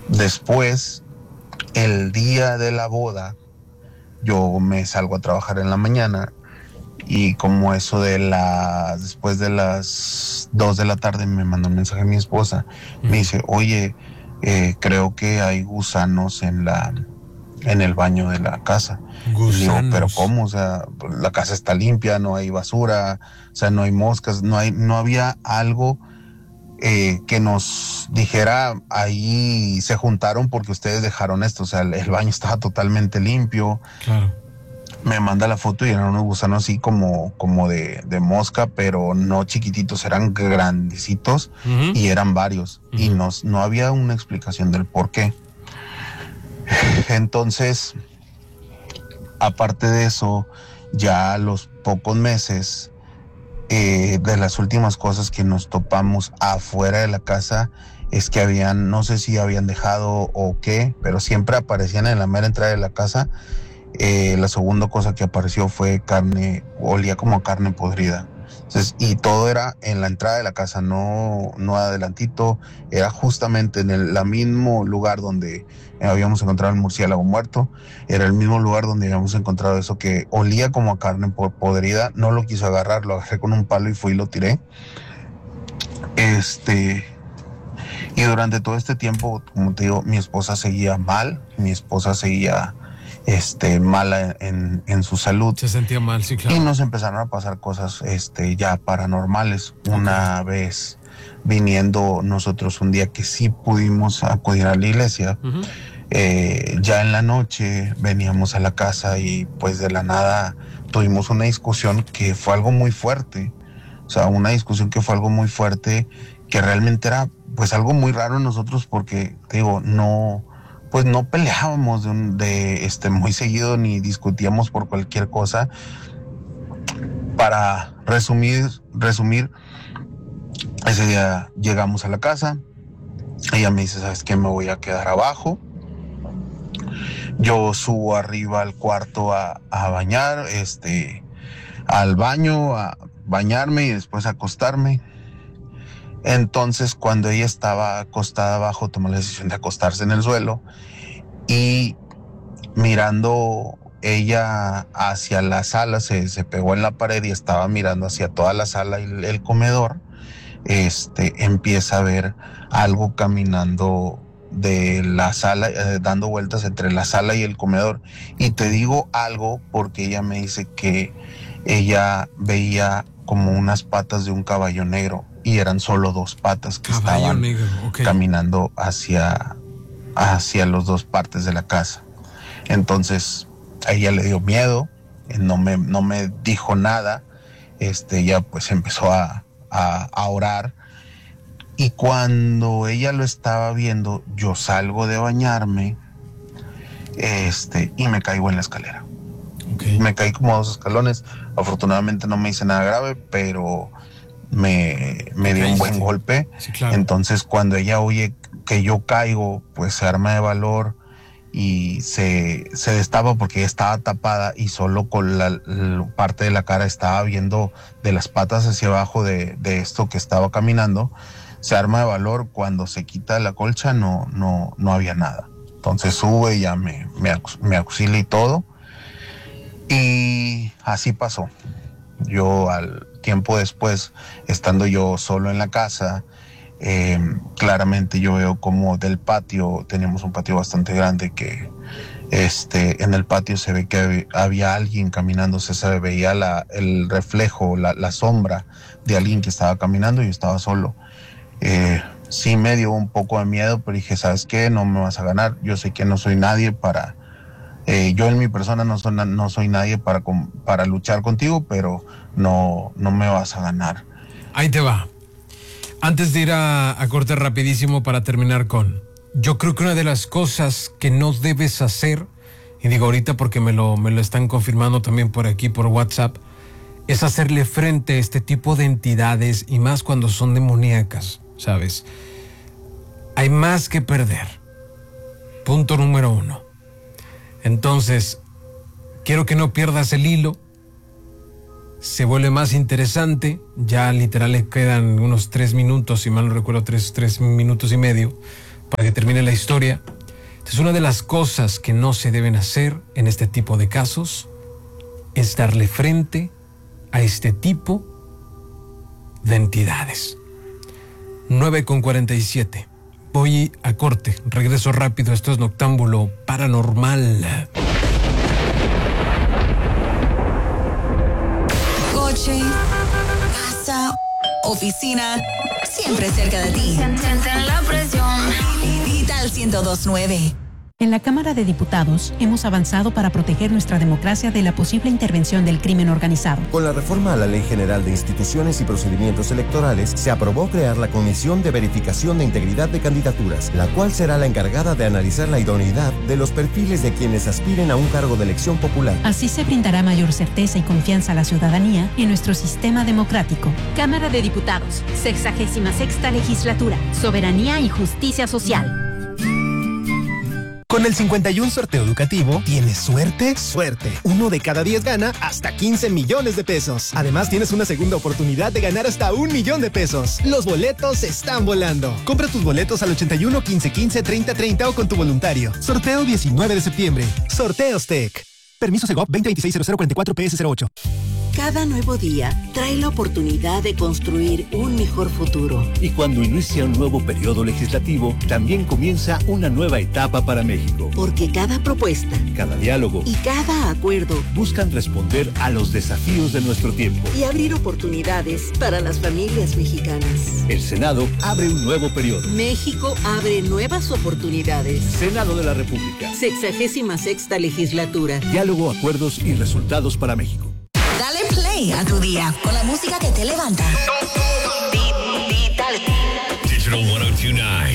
Después, el día de la boda, yo me salgo a trabajar en la mañana y como eso después de las 2 de la tarde me mandó un mensaje a mi esposa. Me dice, oye, creo que hay gusanos en el baño de la casa. Y le digo, pero ¿cómo? O sea, la casa está limpia, no hay basura, o sea, no hay moscas, no había algo que nos dijera ahí se juntaron porque ustedes dejaron esto. O sea, el baño estaba totalmente limpio. Claro. Me manda la foto y eran unos gusanos así como de mosca, pero no chiquititos, eran grandecitos y eran varios. Y no había una explicación del por qué. Entonces, aparte de eso, ya a los pocos meses, de las últimas cosas que nos topamos afuera de la casa es que no sé si habían dejado o qué, pero siempre aparecían en la mera entrada de la casa. La segunda cosa que apareció fue carne, olía como carne podrida. Entonces, y todo era en la entrada de la casa, no adelantito, era justamente en el mismo lugar donde habíamos encontrado el murciélago muerto, era el mismo lugar donde habíamos encontrado eso que olía como a carne podrida. No lo quiso agarrar, lo agarré con un palo y fui y lo tiré. Y durante todo este tiempo, como te digo, mi esposa seguía mal, mala en su salud. Se sentía mal, sí, claro. Y nos empezaron a pasar cosas ya paranormales. Una vez viniendo nosotros un día que sí pudimos acudir a la iglesia, ya en la noche veníamos a la casa y pues de la nada tuvimos una discusión que fue algo muy fuerte. O sea, una discusión que fue algo muy fuerte, que realmente era pues algo muy raro en nosotros porque, te digo, no peleábamos muy seguido ni discutíamos por cualquier cosa. Para resumir, ese día llegamos a la casa, ella me dice, ¿sabes qué? Me voy a quedar abajo. Yo subo arriba al cuarto a bañar, al baño, a bañarme y después a acostarme. Entonces, cuando ella estaba acostada abajo, tomó la decisión de acostarse en el suelo y mirando ella hacia la sala, se pegó en la pared y estaba mirando hacia toda la sala y el comedor. Empieza a ver algo caminando de la sala, dando vueltas entre la sala y el comedor. Y te digo algo porque ella me dice que ella veía como unas patas de un caballo negro y eran solo 2 patas que estaban caminando hacia las 2 partes de la casa. Entonces a ella le dio miedo, no me dijo nada. Ella pues empezó a orar, y cuando ella lo estaba viendo, yo salgo de bañarme y me caigo en la escalera. Me caí como 2 escalones. Afortunadamente no me hice nada grave, pero me dio un buen golpe. Sí, claro. Entonces cuando ella oye que yo caigo, pues se arma de valor y se destapa porque estaba tapada y solo con la parte de la cara estaba viendo de las patas hacia abajo de esto que estaba caminando. Se arma de valor, cuando se quita la colcha no había nada. Entonces sube y ya me auxilia y todo. Y así pasó. Yo al tiempo después, estando yo solo en la casa, claramente yo veo como del patio, teníamos un patio bastante grande, que en el patio se ve que había alguien caminando, se veía el reflejo, la sombra de alguien que estaba caminando y yo estaba solo. Sí me dio un poco de miedo, pero dije, ¿sabes qué? No me vas a ganar. Yo sé que no soy nadie yo en mi persona no soy nadie para luchar contigo, pero no me vas a ganar. Ahí te va. Antes de ir a corte rapidísimo para terminar yo creo que una de las cosas que no debes hacer, y digo ahorita porque me lo están confirmando también por aquí, por WhatsApp, es hacerle frente a este tipo de entidades, y más cuando son demoníacas, ¿sabes? Hay más que perder. Punto número 1. Entonces, quiero que no pierdas el hilo. Se vuelve más interesante. Ya literal le quedan unos 3 minutos, si mal no recuerdo, 3 minutos y medio para que termine la historia. Entonces, una de las cosas que no se deben hacer en este tipo de casos es darle frente a este tipo de entidades. 9:47. Voy a corte, regreso rápido. Esto es Noctámbulo Paranormal. Coche, casa, oficina, siempre cerca de ti. Sienten la presión. Vital 102.9. En la Cámara de Diputados hemos avanzado para proteger nuestra democracia de la posible intervención del crimen organizado. Con la reforma a la Ley General de Instituciones y Procedimientos Electorales, se aprobó crear la Comisión de Verificación de Integridad de Candidaturas, la cual será la encargada de analizar la idoneidad de los perfiles de quienes aspiren a un cargo de elección popular. Así se brindará mayor certeza y confianza a la ciudadanía en nuestro sistema democrático. Cámara de Diputados, 66ª Legislatura, Soberanía y Justicia Social. Con el 51 sorteo educativo, ¿tienes suerte? Suerte. 1 de cada 10 gana hasta 15 millones de pesos. Además, tienes una segunda oportunidad de ganar hasta 1 millón de pesos. Los boletos están volando. Compra tus boletos al 81 15 15 30 30 o con tu voluntario. Sorteo 19 de septiembre. Sorteos Tech. Permiso Segov 2026-0044 PS08. Cada nuevo día trae la oportunidad de construir un mejor futuro. Y cuando inicia un nuevo periodo legislativo, también comienza una nueva etapa para México. Porque cada propuesta, cada diálogo y cada acuerdo buscan responder a los desafíos de nuestro tiempo y abrir oportunidades para las familias mexicanas. El Senado abre un nuevo periodo. México abre nuevas oportunidades. Senado de la República. 66ª Legislatura. Diálogo, acuerdos y resultados para México. Dale play a tu día con la música que te levanta. Vital. Digital 1029.